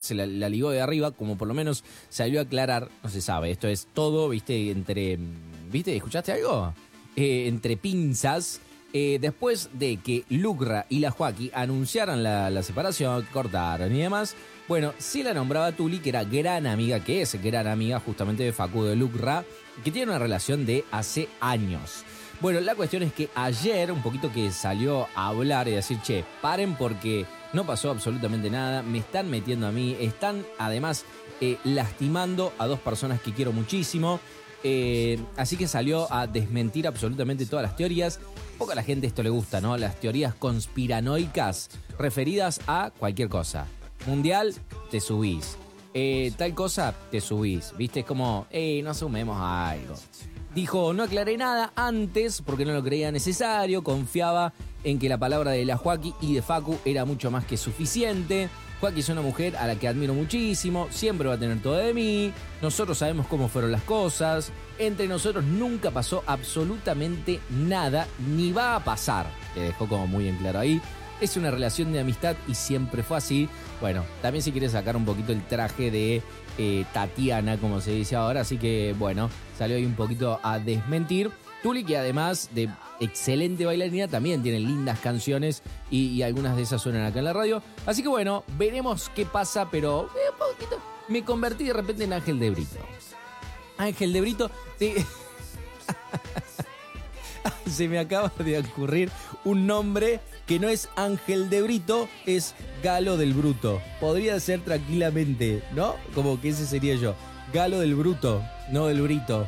se la ligó de arriba, como por lo menos salió a aclarar, no se sabe, esto es todo, ¿viste? ¿Escuchaste algo? Entre pinzas, después de que Lucra y la Joaquí anunciaran la separación, cortaron y demás, bueno, se la nombraba Tuli, que era gran amiga, que es gran amiga justamente de Facu de Lucra, que tiene una relación de hace años. Bueno, la cuestión es que ayer, un poquito que salió a hablar y decir, che, paren porque no pasó absolutamente nada, me están metiendo a mí, están además lastimando a dos personas que quiero muchísimo. Así que salió a desmentir absolutamente todas las teorías. Poco a la gente esto le gusta, ¿no? Las teorías conspiranoicas referidas a cualquier cosa. Mundial, te subís. Tal cosa, te subís. ¿Viste? Es como, no sumemos a algo. Dijo, no aclaré nada antes porque no lo creía necesario, confiaba en que la palabra de la Joaquí y de Facu era mucho más que suficiente. Joaquí es una mujer a la que admiro muchísimo, siempre va a tener todo de mí, nosotros sabemos cómo fueron las cosas, entre nosotros nunca pasó absolutamente nada, ni va a pasar, le dejó como muy en claro ahí. Es una relación de amistad y siempre fue así. Bueno, también si quiere sacar un poquito el traje de Tatiana, como se dice ahora, así que bueno, salió ahí un poquito a desmentir. Tuli, que además de excelente bailarina, también tiene lindas canciones y algunas de esas suenan acá en la radio. Así que bueno, veremos qué pasa, pero un poquito me convertí de repente en Ángel de Brito. Ángel de Brito, sí. Se me acaba de ocurrir un nombre que no es Ángel de Brito, es Galo del Bruto. Podría ser tranquilamente, ¿no? Como que ese sería yo. Galo del Bruto, no del Brito.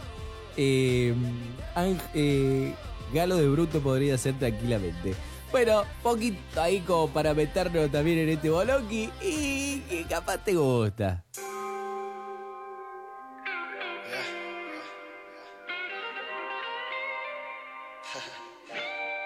Galo de Bruto podría ser tranquilamente. Bueno, poquito ahí como para meternos también en este bolonqui y que capaz te gusta.